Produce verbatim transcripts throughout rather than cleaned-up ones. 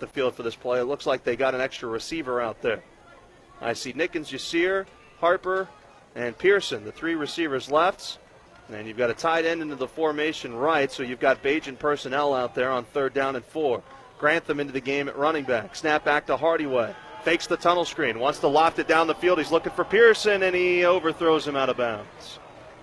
the field for this play. It looks like they got an extra receiver out there. I see Nickens, Yasir, Harper, and Pearson, the three receivers left. And you've got a tight end into the formation right, so you've got Bajan personnel out there on third down and four. Grantham into the game at running back. Snap back to Hardyway. Fakes the tunnel screen. Wants to loft it down the field. He's looking for Pearson, and he overthrows him out of bounds.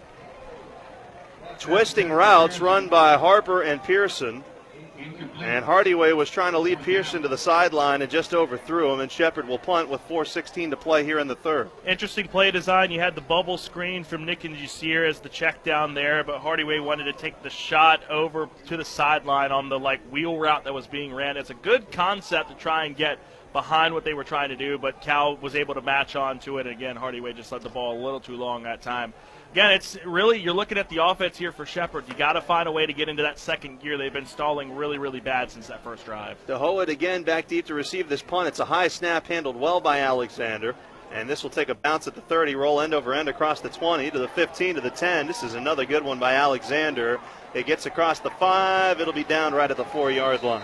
Twisting routes run by Harper and Pearson. And Hardyway was trying to lead Pearson to the sideline and just overthrew him, and Shepherd will punt with four sixteen to play here in the third. Interesting play design. You had the bubble screen from Nick and Yasir as the check down there, but Hardyway wanted to take the shot over to the sideline on the like wheel route that was being ran. It's a good concept to try and get behind what they were trying to do, but Cal was able to match on to it. And again, Hardyway just let the ball a little too long that time. Again, it's really, you're looking at the offense here for Shepherd. You got to find a way to get into that second gear. They've been stalling really, really bad since that first drive. DeHoed again back deep to receive this punt. It's a high snap handled well by Alexander. And this will take a bounce at the thirty, roll end over end across the twenty to the fifteen to the ten. This is another good one by Alexander. It gets across the five. It'll be down right at the four-yard line.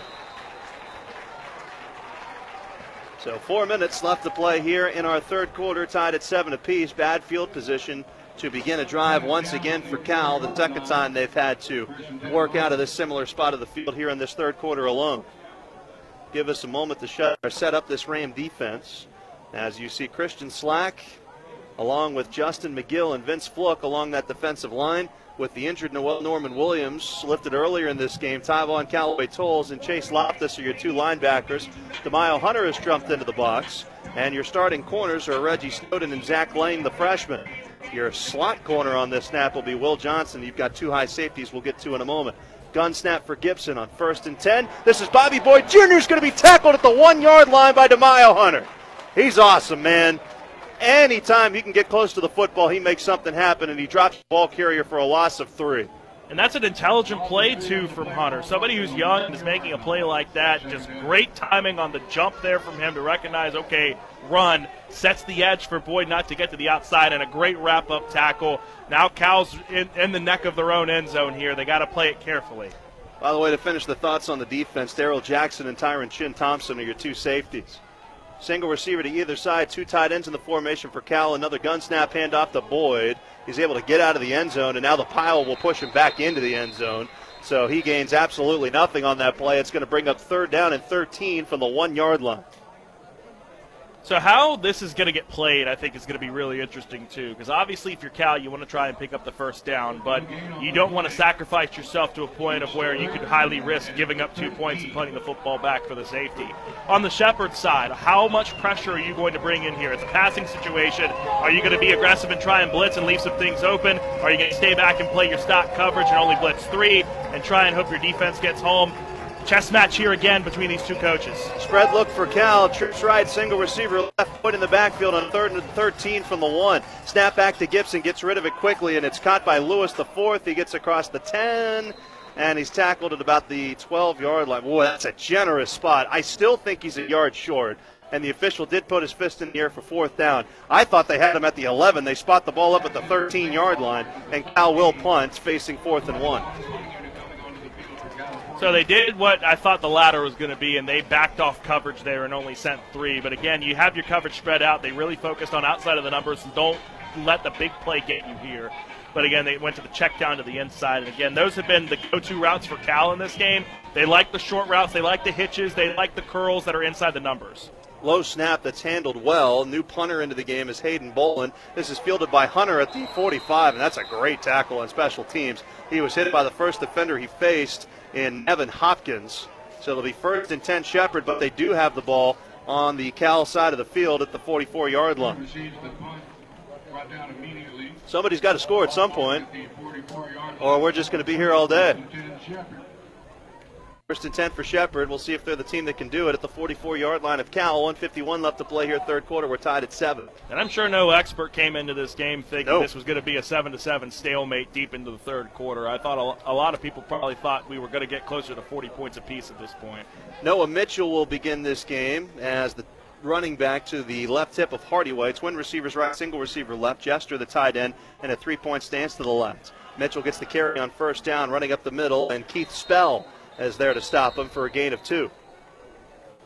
So four minutes left to play here in our third quarter, tied at seven apiece. Bad field position to begin a drive once again for Cal, the second time they've had to work out of this similar spot of the field here in this third quarter alone. Give us a moment to shut or set up this Ram defense. As you see Christian Slack along with Justin McGill and Vince Fluke along that defensive line, with the injured Noel Norman Williams lifted earlier in this game. Tyvon Callaway Tolles and Chase Loftus are your two linebackers. DeMaio Hunter has jumped into the box, and your starting corners are Reggie Snowden and Zach Lane, the freshman. Your slot corner on this snap will be Will Johnson. You've got two high safeties we'll get to in a moment. Gun snap for Gibson on first and ten. This is Bobby Boyd Junior who's going to be tackled at the one-yard line by DeMaio Hunter. He's awesome, man. Anytime he can get close to the football, he makes something happen, and he drops the ball carrier for a loss of three. And that's an intelligent play, too, from Hunter. Somebody who's young and is making a play like that, just great timing on the jump there from him to recognize, okay, run, sets the edge for Boyd not to get to the outside, and a great wrap-up tackle. Now Cal's in, in the neck of their own end zone here. They got to play it carefully. By the way, to finish the thoughts on the defense, Darrell Jackson and Tyron Chin Thompson are your two safeties. Single receiver to either side, two tight ends in the formation for Cal. Another gun snap handoff to Boyd. He's able to get out of the end zone, and now the pile will push him back into the end zone. So he gains absolutely nothing on that play. It's going to bring up third down and thirteen from the one-yard line. So how this is going to get played, I think, is going to be really interesting, too. Because obviously, if you're Cal, you want to try and pick up the first down. But you don't want to sacrifice yourself to a point of where you could highly risk giving up two points and punting the football back for the safety. On the Shepherd side, how much pressure are you going to bring in here? It's a passing situation. Are you going to be aggressive and try and blitz and leave some things open? Are you going to stay back and play your stock coverage and only blitz three and try and hope your defense gets home? Chess match here again between these two coaches. Spread look for Cal. Trips right, single receiver left, put in the backfield on third and thirteen from the one. Snap back to Gibson, gets rid of it quickly, and it's caught by Lewis the fourth. He gets across the ten, and he's tackled at about the twelve-yard line. Boy, that's a generous spot. I still think he's a yard short, and the official did put his fist in the air for fourth down. I thought they had him at the eleven. They spot the ball up at the thirteen-yard line, and Cal will punt, facing fourth and one. So they did what I thought the latter was going to be, and they backed off coverage there and only sent three. But again, you have your coverage spread out. They really focused on outside of the numbers and don't let the big play get you here. But again, they went to the check down to the inside. And again, those have been the go-to routes for Cal in this game. They like the short routes. They like the hitches. They like the curls that are inside the numbers. Low snap that's handled well. New punter into the game is Hayden Bolin. This is fielded by Hunter at the forty-five, and that's a great tackle on special teams. He was hit by the first defender he faced in Evan Hopkins. So it'll be first and ten Shepherd, but they do have the ball on the Cal side of the field at the forty-four-yard line. Somebody's got to score at some point, or we're just going to be here all day. First and ten for Shepherd. We'll see if they're the team that can do it at the forty-four-yard line of Cal. one fifty-one left to play here, third quarter. We're tied at seven. And I'm sure no expert came into this game thinking nope. this was going to be a seven to seven stalemate deep into the third quarter. I thought a lot of people probably thought we were going to get closer to forty points apiece at this point. Noah Mitchell will begin this game as the running back to the left hip of Hardyway. Twin receivers right, single receiver left. Jester, the tight end, and a three-point stance to the left. Mitchell gets the carry on first down, running up the middle, and Keith Spell is there to stop him for a gain of two.